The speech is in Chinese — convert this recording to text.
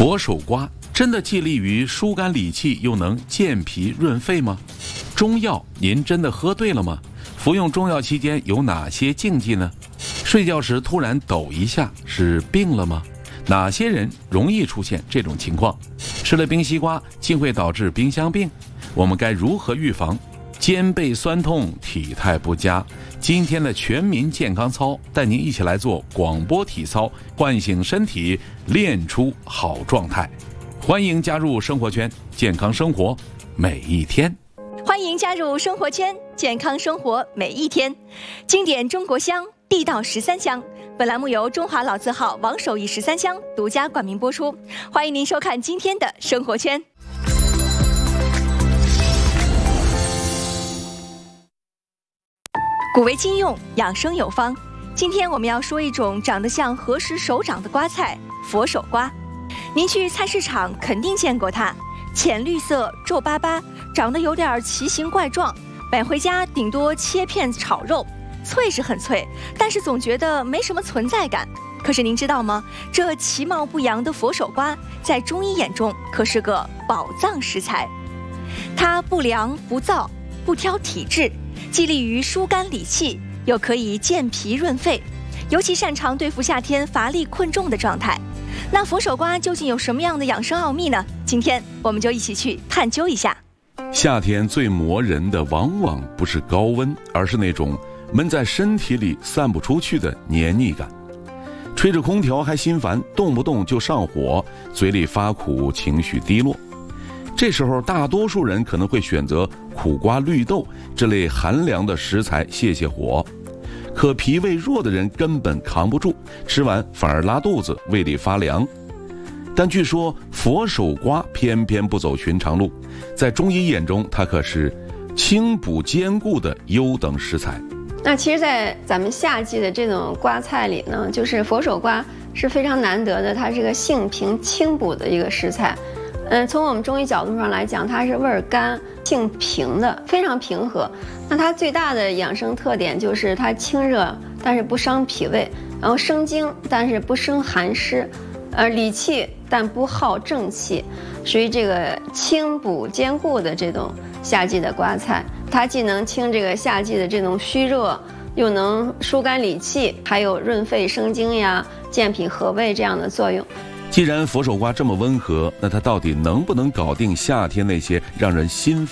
佛手瓜真的既利于疏肝理气，又能健脾润肺吗？中药您真的喝对了吗？服用中药期间有哪些禁忌呢？睡觉时突然抖一下是病了吗？哪些人容易出现这种情况？吃了冰西瓜竟会导致冰箱病，我们该如何预防？肩背酸痛，体态不佳，今天的全民健康操带您一起来做广播体操，唤醒身体，练出好状态。欢迎加入生活圈，健康生活每一天。 欢迎加入生活圈，健康生活每一天。经典中国香，地道13香。本栏目由中华老字号王守义13香独家冠名播出。欢迎您收看今天的生活圈。古为今用，养生有方。今天我们要说一种长得像何时手掌的瓜菜——佛手瓜。您去菜市场肯定见过它，浅绿色，皱巴巴，长得有点奇形怪状。买回家顶多切片炒肉，脆是很脆，但是总觉得没什么存在感。可是您知道吗？这其貌不扬的佛手瓜，在中医眼中可是个宝藏食材。它不凉不燥，不挑体质，既利于疏肝理气，又可以健脾润肺，尤其擅长对付夏天乏力困重的状态。那佛手瓜究竟有什么样的养生奥秘呢？今天我们就一起去探究一下。 夏天最磨人的往往不是高温，而是那种闷在身体里散不出去的黏腻感。吹着空调还心烦，动不动就上火，嘴里发苦，情绪低落。这时候大多数人可能会选择苦瓜、绿豆这类寒凉的食材泄泄火，可脾胃弱的人根本扛不住，吃完反而拉肚子，胃里发凉。但据说佛手瓜偏偏不走寻常路，在中医眼中它可是清补兼顾的优等食材。 那其实在咱们夏季的这种瓜菜里呢，就是佛手瓜是非常难得的，它是个性平清补的一个食材。从我们中医角度上来讲，它是味儿甘性平的，非常平和。那它最大的养生特点就是它清热，但是不伤脾胃，然后生津，但是不生寒湿，理气但不耗正气，属于这个清补兼顾的这种夏季的瓜菜。它既能清这个夏季的这种虚热，又能疏肝理气，还有润肺生津呀、健脾和胃这样的作用。 既然佛手瓜这么温和，那它到底能不能搞定夏天那些让人心